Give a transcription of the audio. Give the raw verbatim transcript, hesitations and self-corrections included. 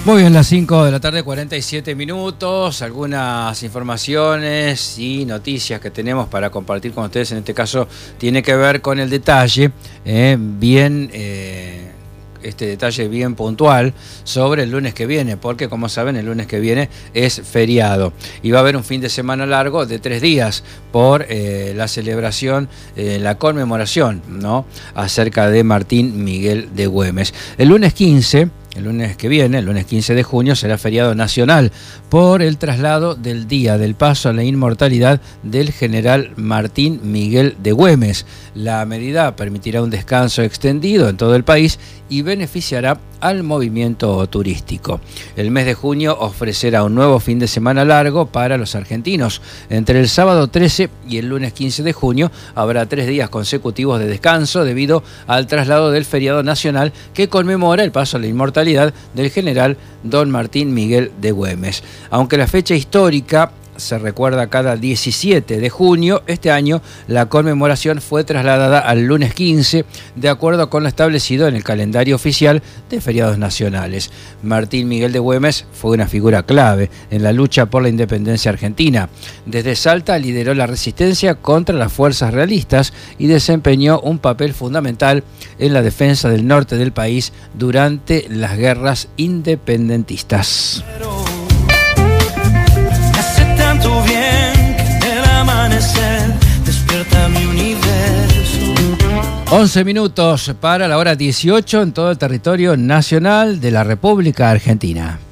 Muy bien, las cinco de la tarde, cuarenta y siete minutos. Algunas informaciones y noticias que tenemos para compartir con ustedes. En este caso tiene que ver con el detalle, eh, bien, eh, este detalle bien puntual sobre el lunes que viene, porque como saben el lunes que viene es feriado y va a haber un fin de semana largo de tres días por eh, la celebración, eh, la conmemoración, ¿no?, acerca de Martín Miguel de Güemes. El lunes quince... El lunes que viene, el lunes quince de junio, será feriado nacional por el traslado del Día del Paso a la Inmortalidad del general Martín Miguel de Güemes. La medida permitirá un descanso extendido en todo el país y beneficiará al movimiento turístico. El mes de junio ofrecerá un nuevo fin de semana largo para los argentinos. Entre el sábado trece y el lunes quince de junio habrá tres días consecutivos de descanso debido al traslado del feriado nacional que conmemora el paso a la inmortalidad del general don Martín Miguel de Güemes. Aunque la fecha histórica se recuerda cada diecisiete de junio, este año la conmemoración fue trasladada al lunes quince, de acuerdo con lo establecido en el calendario oficial de feriados nacionales. Martín Miguel de Güemes fue una figura clave en la lucha por la independencia argentina. Desde Salta lideró la resistencia contra las fuerzas realistas y desempeñó un papel fundamental en la defensa del norte del país durante las guerras independentistas. Bien, que el amanecer despierta mi universo. once minutos para la hora dieciocho en todo el territorio nacional de la República Argentina.